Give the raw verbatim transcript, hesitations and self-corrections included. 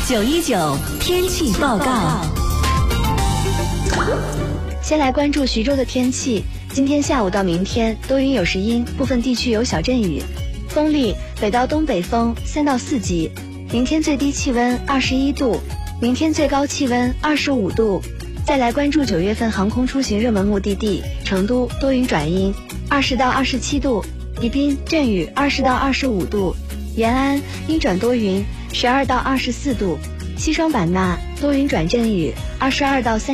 九一九天气报告。 先来关注徐州的天气，今天下午到明天多云有时阴，部分地区有小阵雨，风力北到东北风三到四级。明天最低气温二十一度，明天最高气温二十五度。再来关注九月份航空出行热门目的地，成都多云转阴，二十到二十七度；宜宾阵雨，二十到二十五度；延安阴转多云，十二到二十四度；西双版纳多云转阵雨，二十二到三。